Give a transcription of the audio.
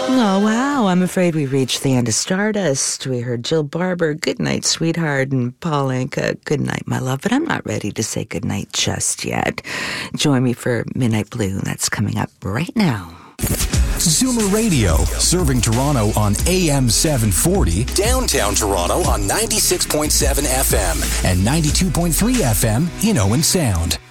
Oh, wow. I'm afraid we reached the end of Stardust. We heard Jill Barber, Good Night, Sweetheart, and Paul Anka, Good Night, My Love. But I'm not ready to say good night just yet. Join me for Midnight Blue. That's coming up right now. Zoomer Radio, serving Toronto on AM 740, downtown Toronto on 96.7 FM and 92.3 FM in Owen Sound.